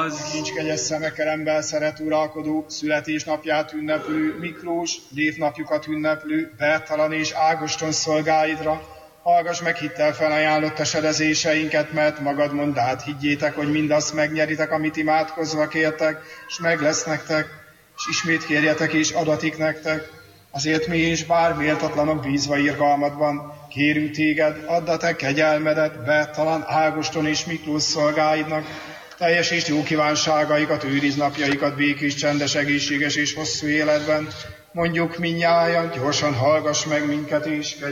az. Nincs kegyes szemekeremben szeret uralkodó, születésnapját ünneplő Miklós, névnapjukat ünneplő Bertalan és Ágoston szolgáidra. Hallgass meg hittel felajánlott esedezéseinket, mert magad mondd át, higgyétek, hogy mindazt megnyeritek, amit imádkozva kértek, és meg lesz nektek, és ismét kérjetek, és adatik nektek. Azért mi is, bár méltatlanok bízva irgalmadban, kérünk téged, add a te kegyelmedet Bertalan, Ágoston és Miklós szolgáidnak, teljesítsd jó kívánságaikat, őrizd napjaikat békés, csendes, egészséges és hosszú életben. Mondjuk mindnyájan, gyorsan hallgass meg minket is,